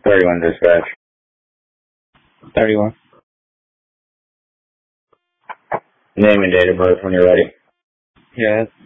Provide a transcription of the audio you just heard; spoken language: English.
31 dispatch. 31. Name and date of birth when you're ready. Yeah,